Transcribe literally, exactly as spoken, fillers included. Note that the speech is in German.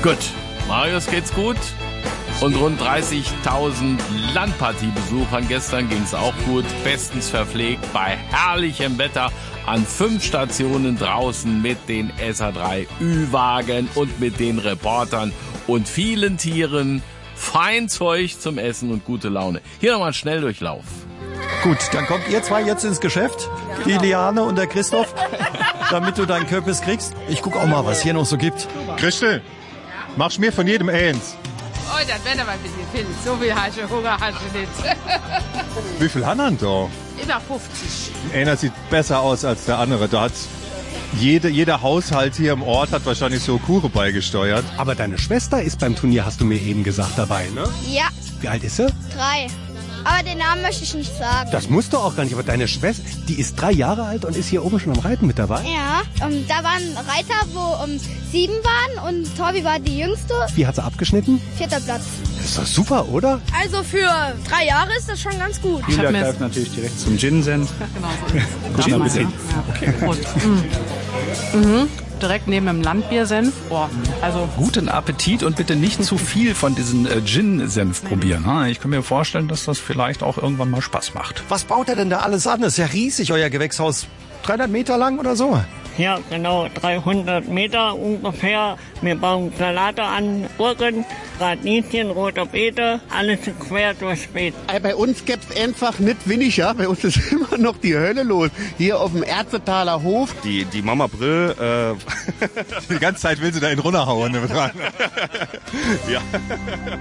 Gut, Marius geht's gut. Und rund dreißigtausend Landpartiebesuchern gestern ging's auch gut. Bestens verpflegt bei herrlichem Wetter an fünf Stationen draußen mit den S A drei Ü-Wagen und mit den Reportern und vielen Tieren. Fein Zeug zum Essen und gute Laune. Hier nochmal ein Schnelldurchlauf. Gut, dann kommt ihr zwei jetzt ins Geschäft, die Liane und der Christoph, damit du deinen Köppes kriegst. Ich guck auch mal, was hier noch so gibt. Christel, machst mir von jedem eins. Oh, das wäre aber ein bisschen viel. So viel hast du, Hunger hast du nicht. Wie viel haben wir da? Über fünfzig. Einer sieht besser aus als der andere. Da hat jede, jeder Haushalt hier im Ort hat wahrscheinlich so Kuchen beigesteuert. Aber deine Schwester ist beim Turnier, hast du mir eben gesagt, dabei, ne? Ja, Wie alt ist sie? drei. Aber den Namen möchte ich nicht sagen. Das musst du auch gar nicht, aber deine Schwester, die ist drei Jahre alt und ist hier oben schon am Reiten mit dabei? Ja, um, da waren Reiter, wo um, sieben waren und Torbi war die jüngste. Wie hat sie abgeschnitten? Vierter Platz. Das ist doch super, oder? Also für drei Jahre ist das schon ganz gut. Julia greift natürlich direkt zum Gin-Senf. Genau so ist es. Gin bitte. Ja. Okay. Prost. Mhm. Mhm. Direkt neben dem Landbiersenf. Boah, also Guten Appetit und bitte nicht zu viel von diesen äh, Gin-Senf probieren. Ha? Ich kann mir vorstellen, dass das vielleicht auch irgendwann mal Spaß macht. Was baut er denn da alles an? Das ist ja riesig, euer Gewächshaus. dreihundert Meter lang oder so? Ja, genau, dreihundert Meter ungefähr. Wir bauen Salate an, Gurken, Radieschen, rote Beete, alles quer durchs Beet. Bei uns gibt's einfach nicht weniger. Bei uns ist immer noch die Hölle los. Hier auf dem Erzetaler Hof. Die, die Mama Brill, äh, die ganze Zeit will sie da in runterhauen. Ja.